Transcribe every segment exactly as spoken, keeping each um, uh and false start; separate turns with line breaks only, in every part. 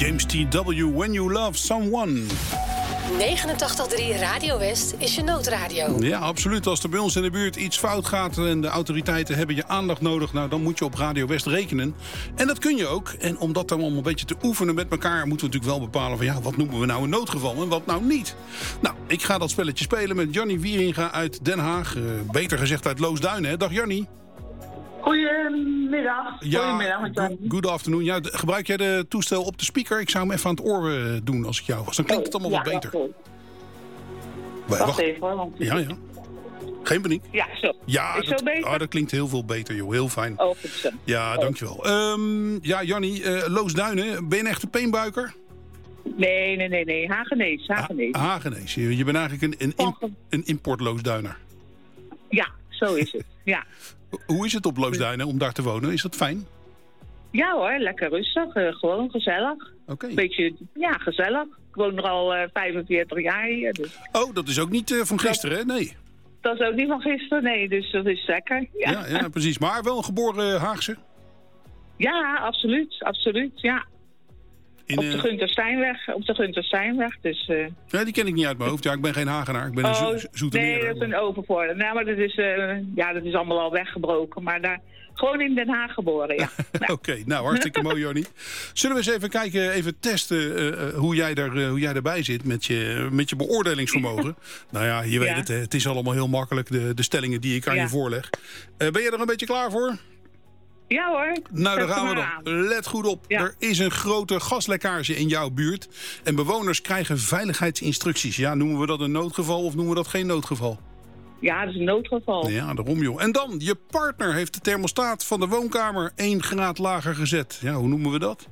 James T W, When You Love Someone.
negenentachtig komma drie Radio West is je noodradio.
Ja, absoluut. Als er bij ons in de buurt iets fout gaat en de autoriteiten hebben je aandacht nodig, nou, dan moet je op Radio West rekenen. En dat kun je ook. En om dat dan allemaal een beetje te oefenen met elkaar, moeten we natuurlijk wel bepalen van ja, wat noemen we nou een noodgeval en wat nou niet. Nou, ik ga dat spelletje spelen met Jannie Wieringa uit Den Haag. Uh, beter gezegd uit Loosduinen, hè? Dag Jannie.
Goedemiddag.
Ja,
Goedemiddag.
Good afternoon. Ja, gebruik jij de toestel op de speaker? Ik zou hem even aan het oor uh, doen als ik jou was. Dan klinkt het allemaal
ja,
wat beter.
Wacht,
Wacht.
wacht even hoor. Want...
Ja, ja. Geen paniek.
Ja, zo.
Ja,
is
dat,
zo beter?
Oh, dat klinkt heel veel beter, joh. Heel fijn.
Oh, goed zo.
Ja,
oh.
dankjewel. Um, ja, Jannie, uh, Loosduinen. Ben je een echte peenbuiker?
Nee, nee, nee, nee. Hagenees, Hagenees.
Ha- Hagenees. Je, je bent eigenlijk een, een, imp- een importloosduiner.
Ja, zo is het. Ja.
Hoe is het op Loosduinen om daar te wonen? Is dat fijn?
Ja hoor, lekker rustig. Uh, gewoon gezellig.
Oké. Okay.
Beetje, ja, gezellig. Ik woon er al uh, vijfenveertig jaar hier. Dus.
Oh, dat is ook niet uh, van gisteren, hè? Nee.
Dat is ook niet van gisteren, nee. Dus dat is lekker. Ja,
ja, ja precies. Maar wel een geboren Haagse?
Ja, absoluut. Absoluut, ja. In, op de Gunther Steinweg, op de Gunther Steinweg, dus... Uh...
Ja, die ken ik niet uit mijn hoofd. Ja, ik ben geen Hagenaar, ik ben een
oh,
zo- zoetermeerder.
Nee, dat is een open voor. Nou, maar dat is, uh, ja, dat is allemaal al weggebroken. Maar daar, gewoon in Den Haag geboren, ja.
Oké, okay, nou, hartstikke mooi, Jannie. Zullen we eens even kijken, even testen uh, hoe, jij daar, uh, hoe jij erbij zit met je, met je beoordelingsvermogen. Nou ja, je weet ja. het, hè, het is allemaal heel makkelijk, de, de stellingen die ik aan ja. je voorleg. Uh, ben je er een beetje klaar voor?
Ja hoor.
Nou, daar gaan we dan. Let goed op. Ja. Er is een grote gaslekkage in jouw buurt. En bewoners krijgen veiligheidsinstructies. Ja, noemen we dat een noodgeval of noemen we dat geen noodgeval?
Ja, dat is een noodgeval.
Ja, daarom joh. En dan, je partner heeft de thermostaat van de woonkamer één graad lager gezet. Ja, hoe noemen we dat?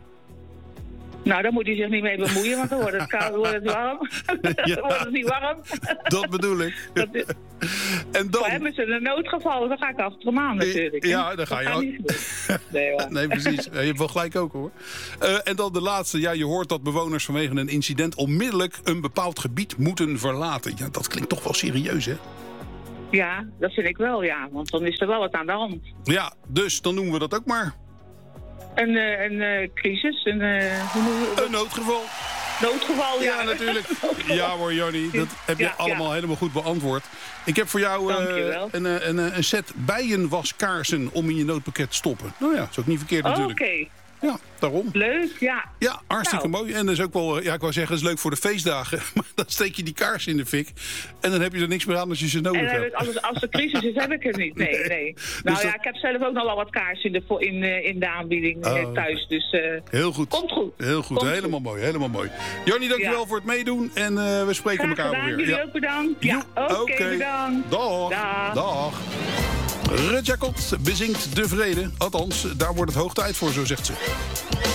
Nou, daar moet hij zich niet mee bemoeien, want dan wordt het koud, wordt het warm.
Ja,
dan wordt het niet warm.
Dat bedoel ik.
Dat is...
En dan...
Voor hem is het een noodgeval, dan ga ik achter hem aan natuurlijk.
Ja, dan ga je ook.
Nee,
nee, precies. Je hebt wel gelijk ook hoor. Uh, en dan de laatste. Ja, je hoort dat bewoners vanwege een incident onmiddellijk een bepaald gebied moeten verlaten. Ja, dat klinkt toch wel serieus, hè?
Ja, dat vind ik wel, ja. Want dan is er wel wat aan de hand.
Ja, dus dan noemen we dat ook maar.
Een, uh, een uh, crisis, een... Uh, hoe noem je dat?
Een noodgeval.
Noodgeval, ja.
Ja, natuurlijk. Ja hoor, Jannie, dat heb je ja, allemaal ja. helemaal goed beantwoord. Ik heb voor jou uh, een, een, een set bijenwaskaarsen om in je noodpakket te stoppen. Nou ja, dat is ook niet verkeerd natuurlijk.
Oké. Okay.
Ja, daarom.
Leuk, ja.
Ja, hartstikke nou. mooi. En dat is ook wel, ja, ik wou zeggen, dat is leuk voor de feestdagen. Maar dan steek je die kaars in de fik. En dan heb je er niks meer aan als je ze nodig
en,
hebt.
Als, als er crisis is, heb ik het niet. Nee, nee. nee. Nou dus ja, dat... ik heb zelf ook nog wel wat kaars in de, in, in de aanbieding oh, thuis. Dus uh,
heel goed.
Komt goed.
Heel goed,
komt
helemaal
goed.
mooi, helemaal mooi. Jannie, dankjewel ja. voor het meedoen. En uh, we spreken
Graag
elkaar
gedaan,
weer.
Jullie
Ja.
ook bedankt. Ja, oké, okay, okay. bedankt.
Dag.
Dag.
Dag. Rut Jacot bezingt de vrede. Althans, daar wordt het hoog tijd voor, zo zegt ze.